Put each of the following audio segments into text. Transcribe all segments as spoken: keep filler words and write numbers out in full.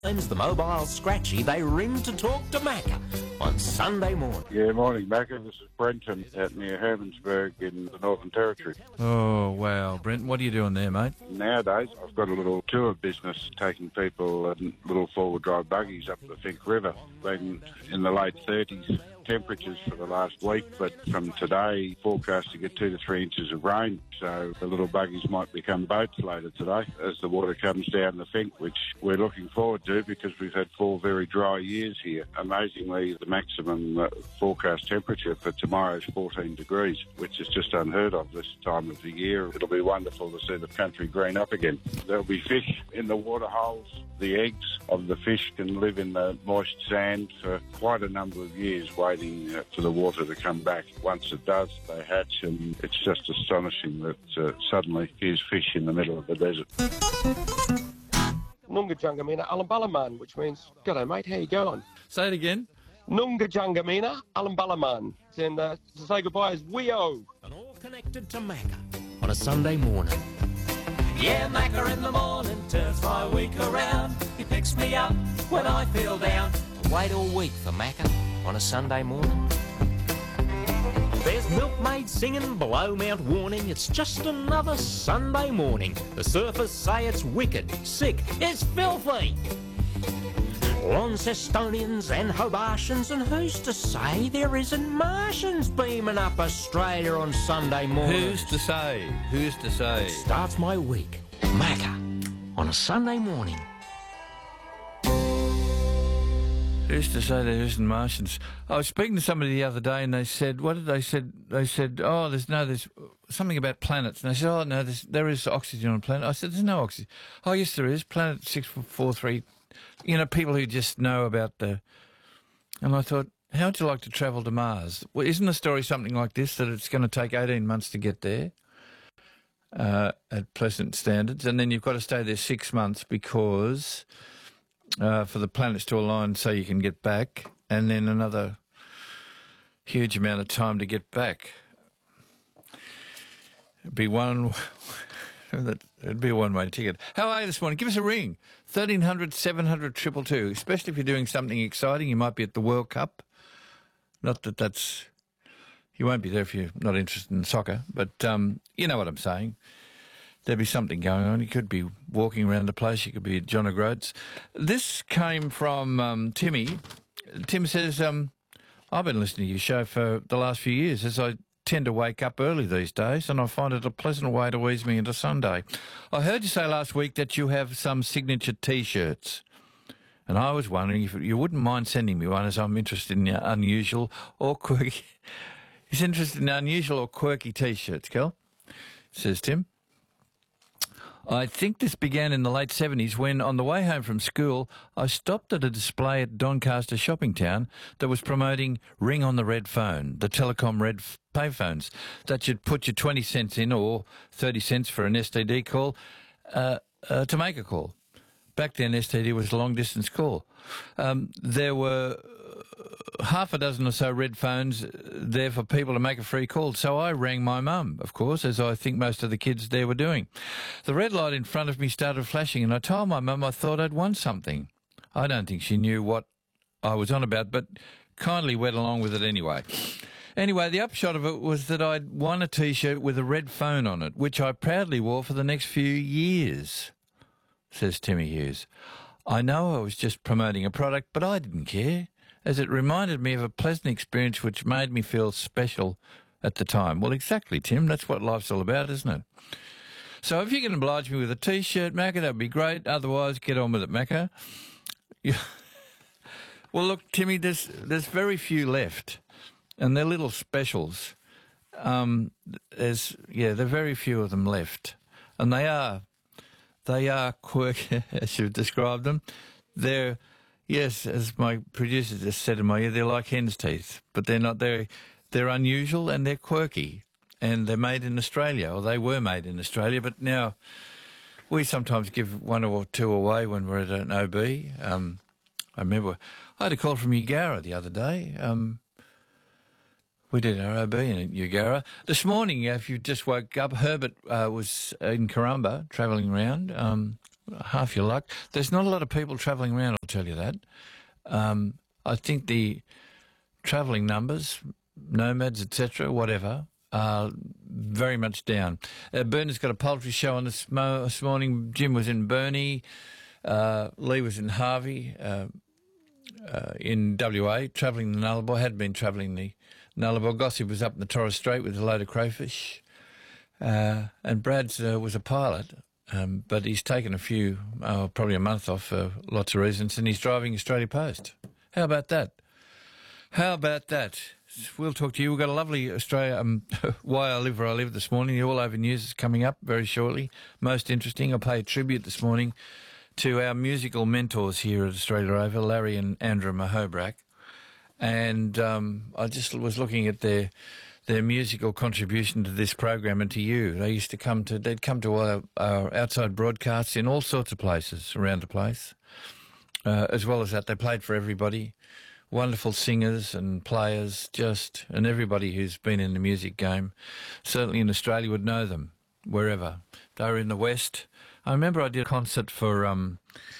Times the mobile scratchy, they ring to talk to Macca on Sunday morning. Yeah, morning, Macca. This is Brenton out near Hermansburg in the Northern Territory. Oh, wow. Brent, what are you doing there, mate? Nowadays, I've got a little tour business taking people in little four-wheel drive buggies up the Finke River. Been in the late thirties temperatures for the last week, but from today, forecast to get two to three inches of rain. So the little buggies might become boats later today as the water comes down the Finke, which we're looking forward to because we've had four very dry years here. Amazingly, the maximum uh, forecast temperature for tomorrow is fourteen degrees, which is just unheard of this time of the year. It'll be wonderful to see the country green up again. There'll be fish in the water holes. The eggs of the fish can live in the moist sand for quite a number of years, waiting uh, for the water to come back. Once it does, they hatch, and it's just astonishing that uh, suddenly here's fish in the middle of the desert. Nungajangamina Alambalaman, which means, g'day mate, how you going? Say it again. Nungajangamina Alambalaman. And uh, to say goodbye is Weo. And all connected to Macca on a Sunday morning. Yeah, Macca in the morning turns my week around. He picks me up when I feel down. Wait all week for Macca on a Sunday morning. There's milkmaids singing below Mount Warning. It's just another Sunday morning. The surfers say it's wicked, sick, it's filthy. Launcestonians and Hobartians, and who's to say there isn't Martians beaming up Australia on Sunday morning? Who's to say? Who's to say? Starts my week, Macca, on a Sunday morning. Who's to say there isn't Martians? I was speaking to somebody the other day, and they said, "What did they said?" They said, "Oh, there's no, there's something about planets." And I said, "Oh no, there's, there is oxygen on a planet." I said, "There's no oxygen." "Oh yes, there is. Planet six four three." You know, people who just know about the. And I thought, how would you like to travel to Mars? Well, isn't the story something like this, that it's going to take eighteen months to get there uh, at pleasant standards, and then you've got to stay there six months because. Uh, for the planets to align so you can get back, and then another huge amount of time to get back. It'd be one... It'd be a one-way ticket. How are you this morning? Give us a ring. thirteen hundred, seven hundred, two two two. Especially if you're doing something exciting. You might be at the World Cup. Not that that's... You won't be there if you're not interested in soccer, but um, you know what I'm saying. There'd be something going on. You could be walking around the place. You could be at John O'Groats. This came from um, Timmy. Tim says, um, I've been listening to your show for the last few years, as I tend to wake up early these days, and I find it a pleasant way to ease me into Sunday. I heard you say last week that you have some signature T-shirts, and I was wondering if you wouldn't mind sending me one, as I'm interested in unusual or quirky. He's interested in unusual or quirky T-shirts, Kel, says Tim. I think this began in the late seventies when, on the way home from school, I stopped at a display at Doncaster Shopping Town that was promoting Ring on the Red Phone, the Telecom Red payphones, that you'd put your twenty cents in or thirty cents for an S T D call uh, uh, to make a call. Back then, S T D was a long-distance call. Um, there were half a dozen or so red phones there for people to make a free call. So I rang my mum, of course, as I think most of the kids there were doing. The red light in front of me started flashing, and I told my mum I thought I'd won something. I don't think she knew what I was on about, but kindly went along with it anyway. Anyway, the upshot of it was that I'd won a T-shirt with a red phone on it, which I proudly wore for the next few years, says Timmy Hughes. I know I was just promoting a product, but I didn't care, as it reminded me of a pleasant experience which made me feel special at the time. Well, exactly, Tim. That's what life's all about, isn't it? So if you can oblige me with a T-shirt, Macca, that'd be great. Otherwise, get on with it, Macca. Yeah. Well, look, Timmy, there's, there's very few left, and they're little specials. Um, there's, yeah, there are very few of them left, and they are, they are quirky, as you've described them. They're... Yes, as my producer just said in my ear, they're like hen's teeth, but they're not. They're, they're unusual and they're quirky, and they're made in Australia, or they were made in Australia, but now we sometimes give one or two away when we're at an O B. Um, I remember I had a call from Eugowra the other day. Um, we did our O B in Eugowra. This morning, if you just woke up, Herbert uh, was in Corumba travelling around. Um, half your luck. There's not a lot of people travelling around, I'll tell you that. Um, I think the travelling numbers, nomads, et cetera, whatever, are very much down. Uh, Bernard's got a poultry show on this, mo- this morning. Jim was in Burnie. Uh, Lee was in Harvey, uh, uh, in W A, travelling the Nullarbor. Had been travelling the Nullarbor. Gossip was up in the Torres Strait with a load of crayfish. Uh, and Brad's uh, was a pilot, um, but he's taken a few, uh, probably a month off for lots of reasons, and he's driving Australia Post. How about that? How about that? We'll talk to you. We've got a lovely Australia, um, Why I Live Where I Live this morning. The All Over News is coming up very shortly. Most interesting. I'll pay a tribute this morning to our musical mentors here at Australia Over, Larry and Andrew Mahobrak. And um, I just was looking at their their musical contribution to this program and to you. They used to come to, they'd come to our, our outside broadcasts in all sorts of places around the place. Uh, as well as that, they played for everybody. Wonderful singers and players, just, and everybody who's been in the music game, certainly in Australia, would know them, wherever. They were in the West. I remember I did a concert for um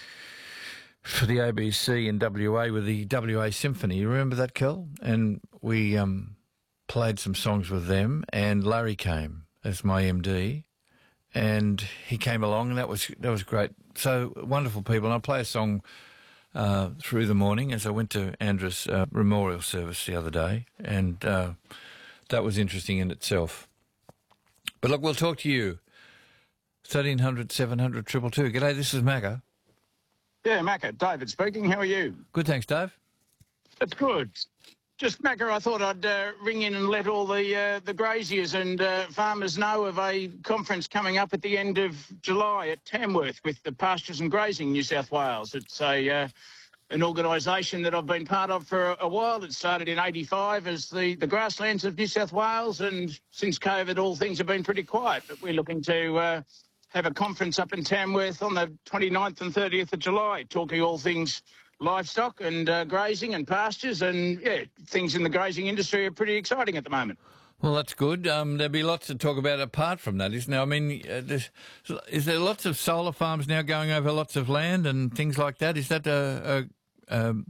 for the A B C in W A with the W A Symphony. You remember that, Kel? And we um, played some songs with them, and Larry came as my M D, and he came along, and that was that was great. So wonderful people. And I play a song uh, through the morning as I went to Andrew's uh, memorial service the other day, and uh, that was interesting in itself. But look, we'll talk to you. thirteen hundred, seven hundred, two two two. G'day, this is Macca. Yeah, Macca, David speaking. How are you? Good, thanks, Dave. That's good. Just, Macca, I thought I'd uh, ring in and let all the uh, the graziers and uh, farmers know of a conference coming up at the end of July at Tamworth with the Pastures and Grazing New South Wales. It's a uh, an organisation that I've been part of for a while. It started in eighty-five as the, the Grasslands of New South Wales, and since COVID, all things have been pretty quiet. But we're looking to Uh, have a conference up in Tamworth on the twenty-ninth and thirtieth of July, talking all things livestock and uh, grazing and pastures, and, yeah, things in the grazing industry are pretty exciting at the moment. Well, that's good. Um, there'll be lots to talk about apart from that, isn't there? I mean, uh, there's, is there lots of solar farms now going over lots of land and things like that? Is that a, a, a,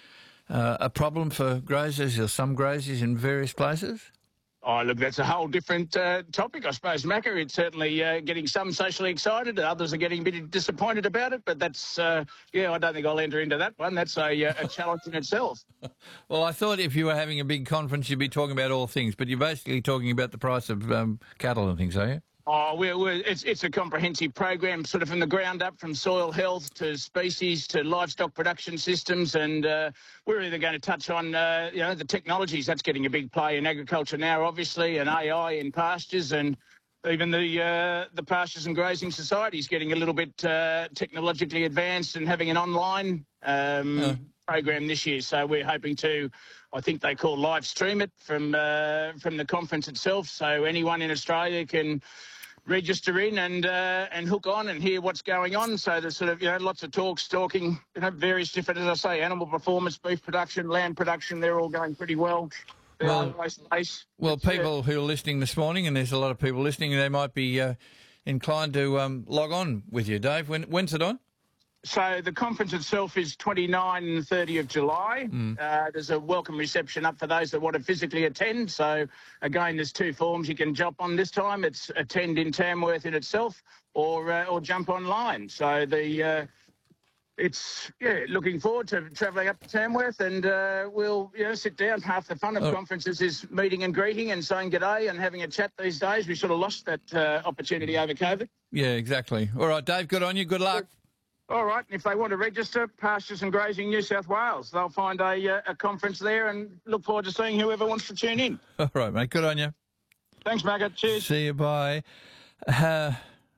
a problem for grazers or some grazers in various places? Oh, look, that's a whole different uh, topic, I suppose, Macca. It's certainly uh, getting some socially excited. Others are getting a bit disappointed about it. But that's, uh, yeah, I don't think I'll enter into that one. That's a, uh, a challenge in itself. Well, I thought if you were having a big conference, you'd be talking about all things. But you're basically talking about the price of um, cattle and things, are you? Oh, we're, we're, it's, it's a comprehensive program, sort of from the ground up, from soil health to species to livestock production systems, and uh, we're either going to touch on, uh, you know, the technologies that's getting a big play in agriculture now, obviously, and A I in pastures, and even the uh, the Pastures and Grazing Society is getting a little bit uh, technologically advanced and having an online um, oh. program this year. So we're hoping to, I think they call live stream it from uh, from the conference itself, so anyone in Australia can register in and uh, and hook on and hear what's going on. So there's sort of, you know, lots of talks, talking, you know, various different, as I say, animal performance, beef production, land production, they're all going pretty well. They're Well, nice, nice. well It's, uh, people who are listening this morning, and there's a lot of people listening, they might be uh, inclined to um, log on with you, Dave. When, when's it on? So the conference itself is twenty-ninth and thirtieth of July. Mm. Uh, there's a welcome reception up for those that want to physically attend. So, again, there's two forms you can jump on this time. It's attend in Tamworth in itself, or uh, or jump online. So the uh, it's, yeah, looking forward to travelling up to Tamworth, and uh, we'll, you know, sit down. Half the fun of oh. conferences is meeting and greeting and saying g'day and having a chat these days. We sort of lost that uh, opportunity over COVID. Yeah, exactly. All right, Dave, good on you. Good luck. All right, and if they want to register, Pastures and Grazing New South Wales, they'll find a, uh, a conference there, and look forward to seeing whoever wants to tune in. All right, mate, good on you. Thanks, Macca. Cheers. See you, bye. Uh,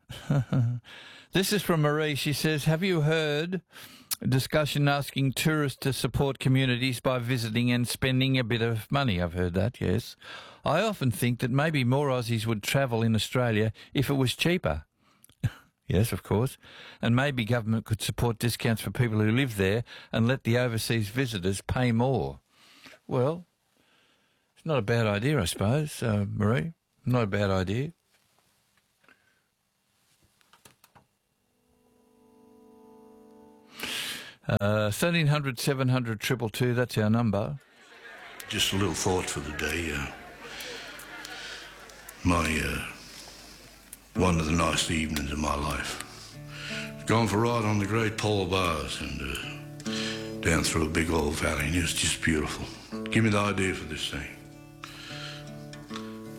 this is from Marie. She says, have you heard a discussion asking tourists to support communities by visiting and spending a bit of money? I've heard that, yes. I often think that maybe more Aussies would travel in Australia if it was cheaper. Yes, of course. And maybe government could support discounts for people who live there and let the overseas visitors pay more. Well, it's not a bad idea, I suppose, uh, Marie. Not a bad idea. Uh, thirteen hundred, seven hundred, two two two, that's our number. Just a little thought for the day. Uh, my, uh, one of the nice evenings of my life. Gone for a ride on the Great Polar Bars and uh, down through a big old valley, and it was just beautiful. Give me the idea for this thing.